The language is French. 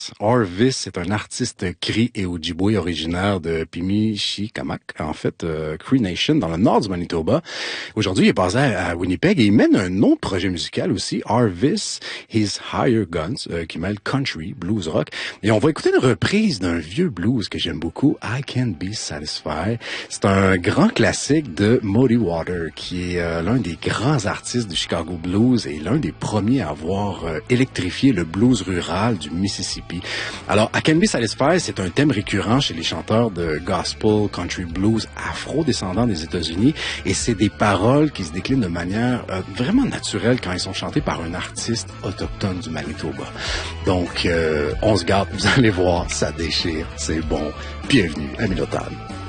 Orvis est un artiste Cri et Ojibwe originaire de Pimicikamak, en fait, Cree Nation, dans le nord du Manitoba. Aujourd'hui, il est basé à Winnipeg et il mène un autre projet musical aussi, Orvis, His Higher Guns, qui mêle country, blues rock. Et on va écouter une reprise d'un vieux blues que j'aime beaucoup, I Can Be Satisfied. C'est un grand classique de Muddy Water, qui est l'un des grands artistes du Chicago Blues et l'un des premiers à avoir électrifié le blues rural du Mississippi. Alors, I Can Be Satisfied, c'est un thème récurrent chez les chanteurs de gospel, country blues, afro-descendants des États-Unis, et c'est des paroles qui se déclinent de manière vraiment naturelle quand ils sont chantés par un artiste autochtone du Manitoba. Donc, on se garde, vous allez voir, ça déchire, c'est bon. Bienvenue à Mille Tonnes.